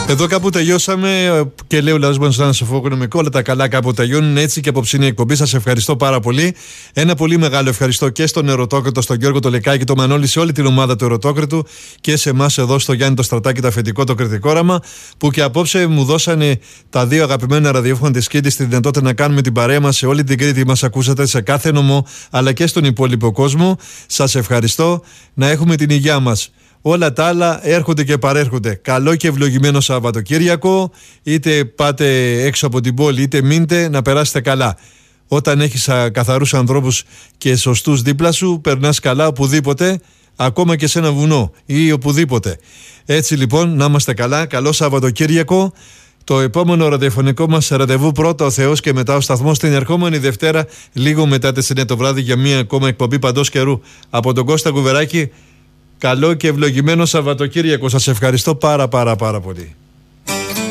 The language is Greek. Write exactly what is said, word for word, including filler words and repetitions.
Εδώ κάπου τελειώσαμε και λέει ο λαός μας να σε οικονομικό, όλα τα καλά κάπου τελειώνουν, έτσι και απόψινή εκπομπή. Σας ευχαριστώ πάρα πολύ. Ένα πολύ μεγάλο ευχαριστώ και στον Ερωτόκριτο, στον Γιώργο το Λεκάκη, το Μανώλη, σε όλη την ομάδα του Ερωτόκριτου και σε εμάς εδώ στο Γιάννη το Στρατάκη, το αφεντικό, το κριτικό όραμα, που και απόψε μου δώσανε τα δύο αγαπημένα ραδιόφωνα της Κρήτης τη δυνατότητα να κάνουμε την παρέα μας σε όλη την Κρήτη. Μας ακούσατε σε κάθε νομό αλλά και στον υπόλοιπο κόσμο. Σας ευχαριστώ. Να έχουμε την υγειά μας. Όλα τα άλλα έρχονται και παρέρχονται. Καλό και ευλογημένο Σαββατοκύριακο. Είτε πάτε έξω από την πόλη, είτε μείνετε, να περάσετε καλά. Όταν έχεις καθαρούς ανθρώπους και σωστούς δίπλα σου, περνάς καλά οπουδήποτε, ακόμα και σε ένα βουνό ή οπουδήποτε. Έτσι λοιπόν, να είμαστε καλά. Καλό Σαββατοκύριακο. Το επόμενο ραδιοφωνικό μας ραντεβού, πρώτα ο Θεός και μετά ο σταθμός, την ερχόμενη Δευτέρα, λίγο μετά τις εννιά το βράδυ, για μία ακόμα εκπομπή παντός καιρού. Από τον Κώστα Κουβεράκη. Καλό και ευλογημένο Σαββατοκύριακο. Σας ευχαριστώ πάρα πάρα πάρα πολύ.